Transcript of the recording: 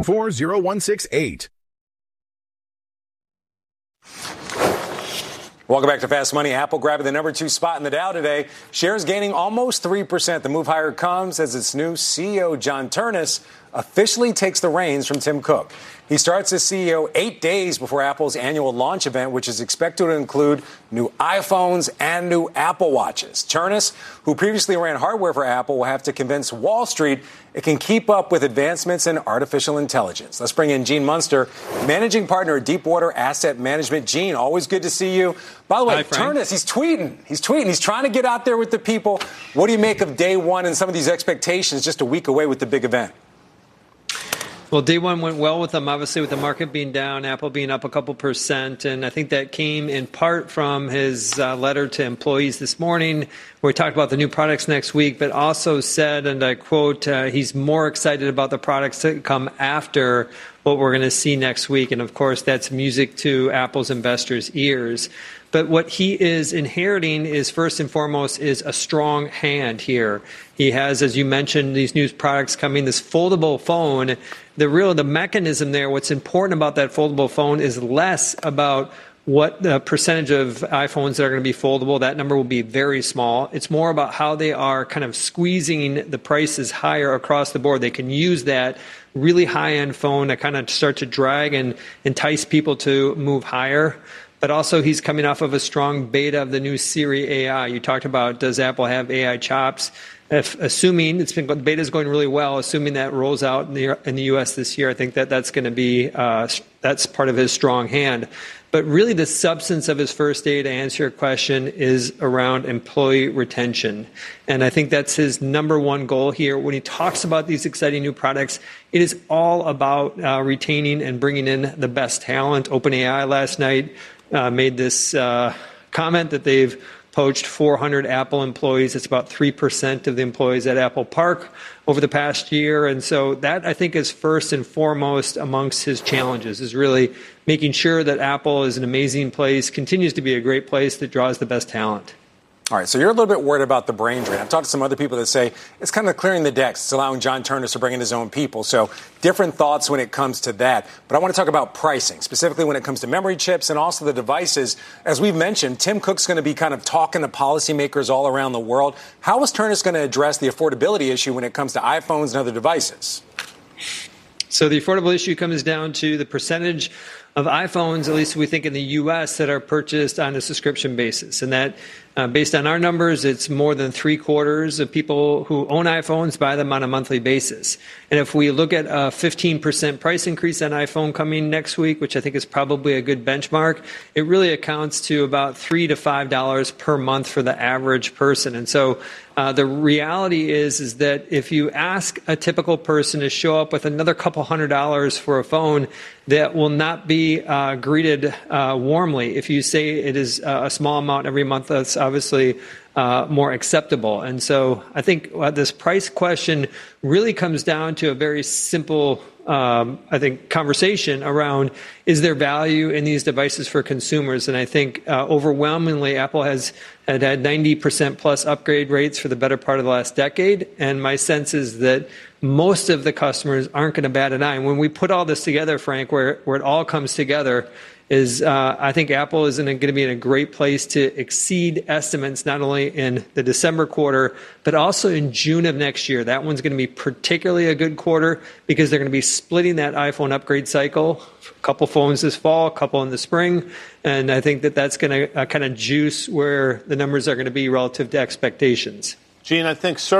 844-0168. Welcome back to Fast Money. Apple grabbing the number 2 spot in the Dow today. Shares gaining almost 3%. The move higher comes as its new CEO, John Ternus, officially takes the reins from Tim Cook. He starts as CEO 8 days before Apple's annual launch event, which is expected to include new iPhones and new Apple Watches. Ternus, who previously ran hardware for Apple, will have to convince Wall Street it can keep up with advancements in artificial intelligence. Let's bring in Gene Munster, managing partner at Deepwater Asset Management. Gene, always good to see you. By the way, Hi, Ternus, he's tweeting. He's trying to get out there with the people. What do you make of day one and some of these expectations just a week away with the big event? Well, day one went well with them, obviously, with the market being down, Apple being up a couple percent. And I think that came in part from his letter to employees this morning, where he talked about the new products next week, but also said, and I quote, he's more excited about the products that come after what we're going to see next week. And of course, that's music to Apple's investors' ears. But what he is inheriting is, first and foremost, is a strong hand here. He has, as you mentioned, these new products coming, this foldable phone. The mechanism there, what's important about that foldable phone is less about what the percentage of iPhones that are going to be foldable. That number will be very small. It's more about how they are kind of squeezing the prices higher across the board. They can use that really high-end phone to kind of start to drag and entice people to move higher. But also, he's coming off of a strong beta of the new Siri AI. You talked about, does Apple have AI chops? Assuming the beta is going really well, assuming that rolls out in the U.S. this year, I think that's going to be that's part of his strong hand. But really, the substance of his first day, to answer your question, is around employee retention. And I think that's his number one goal here. When he talks about these exciting new products, it is all about retaining and bringing in the best talent. OpenAI last night made this comment that they've poached 400 Apple employees. It's about 3% of the employees at Apple Park over the past year. And so that, I think, is first and foremost amongst his challenges, is really making sure that Apple is an amazing place, continues to be a great place that draws the best talent. All right, so you're a little bit worried about the brain drain. I've talked to some other people that say it's kind of clearing the decks. It's allowing John Ternus to bring in his own people. So different thoughts when it comes to that. But I want to talk about pricing, specifically when it comes to memory chips and also the devices. As we've mentioned, Tim Cook's going to be kind of talking to policymakers all around the world. How is Ternus going to address the affordability issue when it comes to iPhones and other devices? So the affordable issue comes down to the percentage of iPhones, at least we think in the U.S., that are purchased on a subscription basis. And that, based on our numbers, it's more than 3/4 of people who own iPhones buy them on a monthly basis. And if we look at a 15% price increase on iPhone coming next week, which I think is probably a good benchmark, it really accounts to about $3 to $5 per month for the average person. And so the reality is that if you ask a typical person to show up with another couple $100 for a phone, that will not be greeted warmly. If you say it is a small amount every month, that's obviously more acceptable. And so I think this price question really comes down to a very simple conversation around, is there value in these devices for consumers? And I think overwhelmingly Apple had 90% plus upgrade rates for the better part of the last decade. And my sense is that most of the customers aren't going to bat an eye. And when we put all this together, Frank, where it all comes together, is I think Apple is going to be in a great place to exceed estimates, not only in the December quarter, but also in June of next year. That one's going to be particularly a good quarter because they're going to be splitting that iPhone upgrade cycle, a couple phones this fall, a couple in the spring. And I think that's going to kind of juice where the numbers are going to be relative to expectations. Gene, I think